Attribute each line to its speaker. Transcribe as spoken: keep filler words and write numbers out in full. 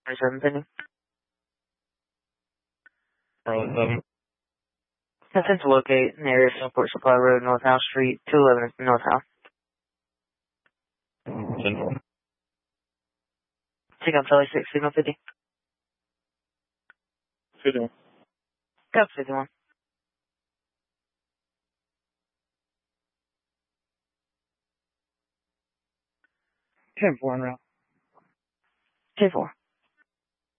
Speaker 1: twenty-seven pending.
Speaker 2: Um,
Speaker 1: Attempt to locate in the area of Southport Supply Road, North House Street, two eleven North House.
Speaker 2: Central.
Speaker 1: Take up Charlie six, signal fifty.
Speaker 2: fifty-one.
Speaker 1: Cup fifty-one.
Speaker 3: ten four en route.
Speaker 1: ten four.